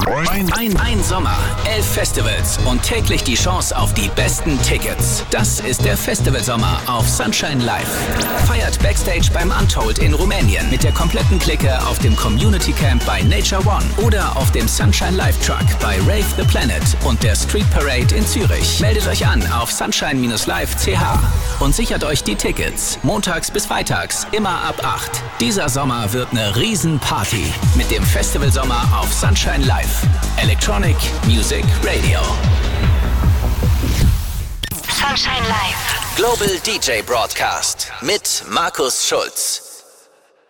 Ein Sommer, 11 Festivals und täglich die Chance auf die besten Tickets. Das ist der Festivalsommer auf Sunshine Live. Feiert Backstage beim Untold in Rumänien mit der kompletten Clique auf dem Community Camp bei Nature One oder auf dem Sunshine Live Truck bei Rave the Planet und der Street Parade in Zürich. Meldet euch an auf sunshine-live.ch und sichert euch die Tickets. Montags bis freitags, immer ab 8. Dieser Sommer wird eine Riesenparty mit dem Festivalsommer auf Sunshine Live. Electronic Music Radio. Sunshine Live. Global DJ Broadcast mit Markus Schulz.